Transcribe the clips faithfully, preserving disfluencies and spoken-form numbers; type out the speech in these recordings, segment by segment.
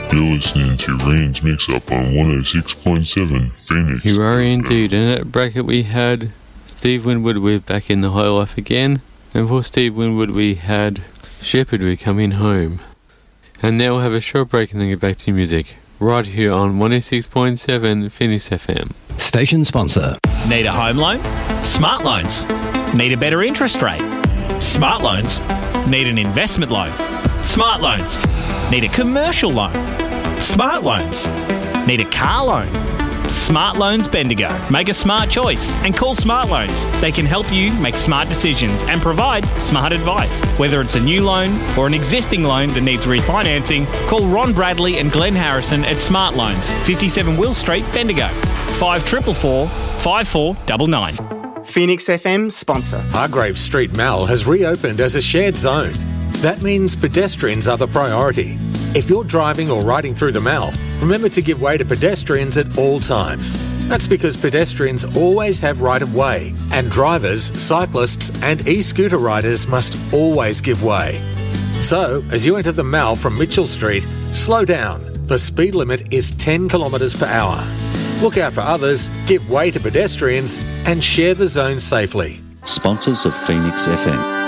You're listening to Rain's Mix-Up on one oh six point seven Phoenix. You are indeed. In that bracket we had Steve Winwood with Back in the High Life Again. And for Steve Winwood we had Shepherd with Coming Home. And now we'll have a short break and then get back to music. Right here on one oh six point seven Phoenix F M. Station sponsor. Need a home loan? Smart Loans. Need a better interest rate? Smart Loans. Need an investment loan? Smart Loans. Need a commercial loan? Smart Loans. Need a car loan? Smart Loans Bendigo. Make a smart choice and call Smart Loans. They can help you make smart decisions and provide smart advice. Whether it's a new loan or an existing loan that needs refinancing, call Ron Bradley and Glenn Harrison at Smart Loans, fifty-seven Will Street, Bendigo. five four four, five four nine nine. Phoenix F M sponsor. Hargrave Street Mall has reopened as a shared zone. That means pedestrians are the priority. If you're driving or riding through the mall, remember to give way to pedestrians at all times. That's because pedestrians always have right-of-way, and drivers, cyclists and e-scooter riders must always give way. So, as you enter the mall from Mitchell Street, slow down. The speed limit is ten kilometres per hour. Look out for others, give way to pedestrians and share the zone safely. Sponsors of Phoenix F M.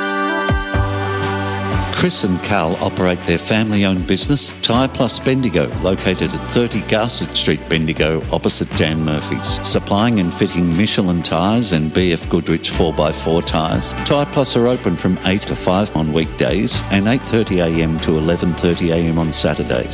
Chris and Carl operate their family-owned business, Tyre Plus Bendigo, located at thirty Garsett Street, Bendigo, opposite Dan Murphy's. Supplying and fitting Michelin tyres and B F Goodrich four by four tyres. Tyre Plus are open from eight to five on weekdays and eight thirty a m to eleven thirty a m on Saturdays.